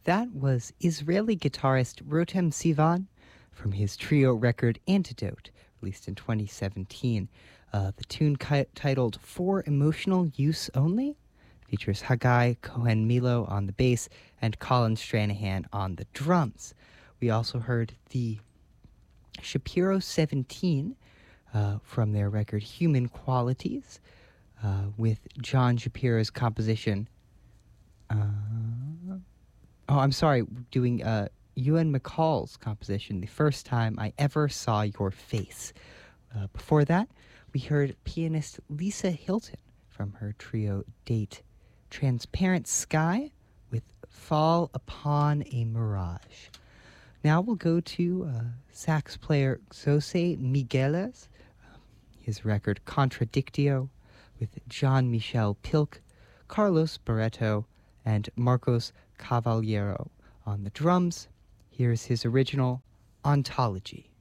That was Israeli guitarist Rotem Sivan from his trio record Antidote, released in 2017. The tune titled For Emotional Use Only features Haggai Cohen Milo on the bass and Colin Stranahan on the drums. We also heard the Shapiro 17 from their record Human Qualities with John Shapiro's composition. Doing Ewan McCall's composition, The First Time I Ever Saw Your Face. Before that, we heard pianist Lisa Hilton from her trio date Transparent Sky with Fall Upon a Mirage. Now we'll go to sax player Jose Migueles, his record Contradictio with Jean-Michel Pilk, Carlos Barreto, and Marcos Cavallero on the drums. Here's his original Ontology.